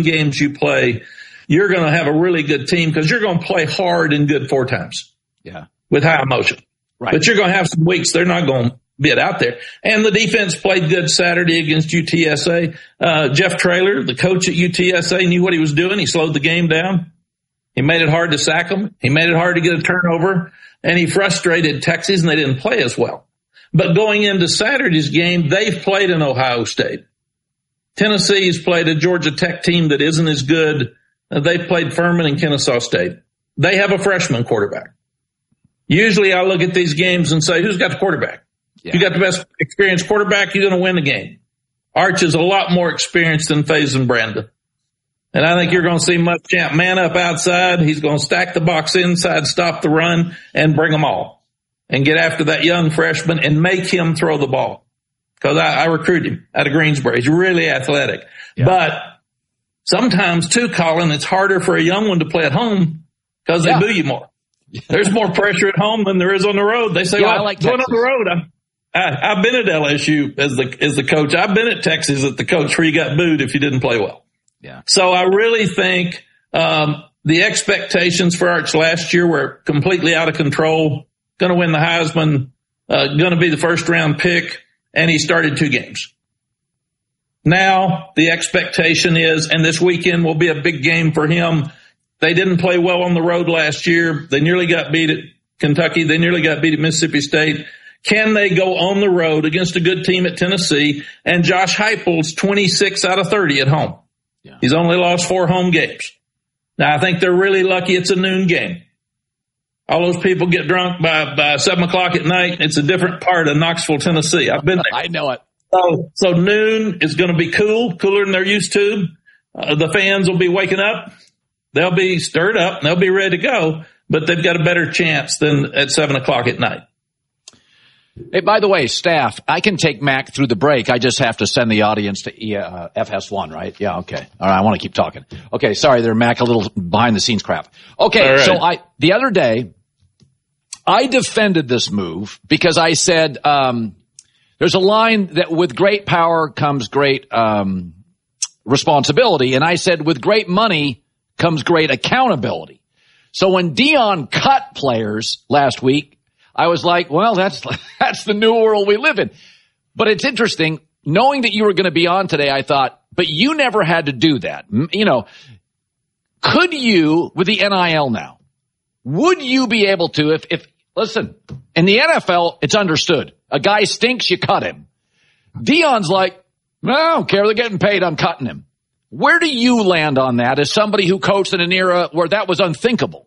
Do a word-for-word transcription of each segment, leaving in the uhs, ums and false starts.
games you play, you're going to have a really good team because you're going to play hard and good four times. Yeah. With high emotion. Right. But you're going to have some weeks they're not going to be out there. And the defense played good Saturday against U T S A. Uh, Jeff Traylor, the coach at U T S A, knew what he was doing. He slowed the game down. He made it hard to sack them. He made it hard to get a turnover. And he frustrated Texas, and they didn't play as well. But going into Saturday's game, they've played in Ohio State. Tennessee's played a Georgia Tech team that isn't as good. Uh, they've played Furman and Kennesaw State. They have a freshman quarterback. Usually I look at these games and say, who's got the quarterback? Yeah. You got the best experienced quarterback, you're going to win the game. Arch is a lot more experienced than Faison Brandon. And I think you're going to see Muschamp man up outside. He's going to stack the box inside, stop the run, and bring them all. And get after that young freshman and make him throw the ball. Because I, I recruited him out of Greensboro. He's really athletic. Yeah. But sometimes, too, Colin, it's harder for a young one to play at home because they yeah. boo you more. Yeah. There's more pressure at home than there is on the road. They say, yeah, well, I like going on the road, I'm, I, I've been at L S U as the as the coach. I've been at Texas as the coach where you got booed if you didn't play well. Yeah. So I really think um the expectations for Arch last year were completely out of control. Going to win the Heisman, uh, going to be the first round pick, and he started two games. Now the expectation is, and this weekend will be a big game for him. They didn't play well on the road last year. They nearly got beat at Kentucky. They nearly got beat at Mississippi State. Can they go on the road against a good team at Tennessee? And Josh Heupel's twenty-six out of thirty at home. Yeah. He's only lost four home games. Now, I think they're really lucky it's a noon game. All those people get drunk by, by seven o'clock at night. It's a different part of Knoxville, Tennessee. I've been there. I know it. So, so noon is going to be cool, cooler than they're used to. Uh, the fans will be waking up. They'll be stirred up and they'll be ready to go, but they've got a better chance than at seven o'clock at night. Hey, by the way, staff, I can take Mac through the break. I just have to send the audience to uh, F S one, right? Yeah, okay. All right, I want to keep talking. Okay, sorry there, Mac, a little behind-the-scenes crap. Okay, right. so I the other day, I defended this move because I said um, there's a line that with great power comes great um, responsibility, and I said with great money comes great accountability. So when Deion cut players last week, I was like, well, that's that's the new world we live in. But it's interesting, knowing that you were going to be on today, I thought, but you never had to do that. You know, could you, with the N I L now, would you be able to, if, if listen, in the N F L, it's understood. A guy stinks, you cut him. Deion's like, I don't care, they're getting paid, I'm cutting him. Where do you land on that as somebody who coached in an era where that was unthinkable?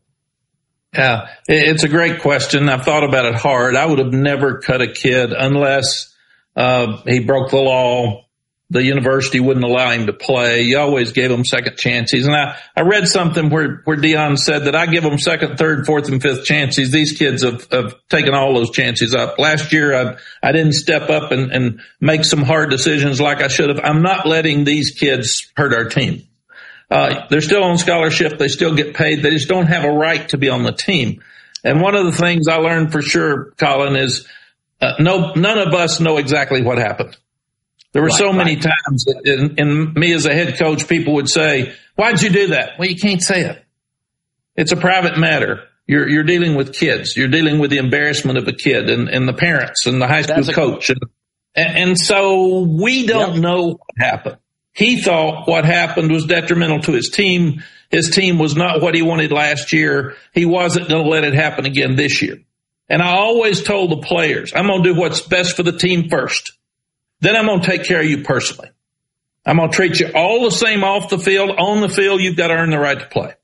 Yeah, it's a great question. I've thought about it hard. I would have never cut a kid unless uh he broke the law. The university wouldn't allow him to play. You always gave him second chances. And I, I read something where, where Deion said that I give them second, third, fourth, and fifth chances. These kids have, have taken all those chances up. Last year, I, I didn't step up and, and make some hard decisions like I should have. I'm not letting these kids hurt our team. Uh, they're still on scholarship. They still get paid. They just don't have a right to be on the team. And one of the things I learned for sure, Colin, is uh, no, none of us know exactly what happened. There were right, so many right. times that in, in me as a head coach, people would say, why'd you do that? Well, you can't say it. It's a private matter. You're, you're dealing with kids. You're dealing with the embarrassment of a kid and, and the parents and the high school coach. And, and so we don't yep. know what happened. He thought what happened was detrimental to his team. His team was not what he wanted last year. He wasn't going to let it happen again this year. And I always told the players, I'm going to do what's best for the team first. Then I'm going to take care of you personally. I'm going to treat you all the same off the field. On the field, you've got to earn the right to play.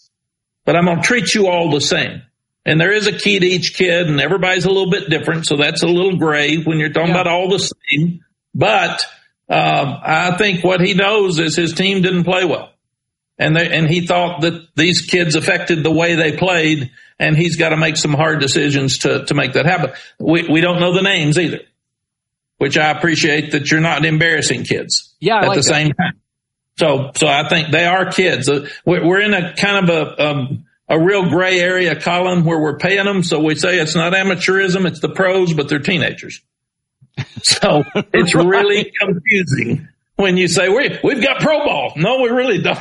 But I'm going to treat you all the same. And there is a key to each kid, and everybody's a little bit different, so that's a little gray when you're talking yeah. about all the same. But um, I think what he knows is his team didn't play well. And they, and he thought that these kids affected the way they played, and he's got to make some hard decisions to, to make that happen. We, we don't know the names either, which I appreciate that you're not embarrassing kids yeah, at like the that. same time. So, so I think they are kids. We're in a kind of a, um, a real gray area, Colin, where we're paying them. So we say it's not amateurism, it's the pros, but they're teenagers. So it's really confusing when you say we we've got pro ball. No, we really don't.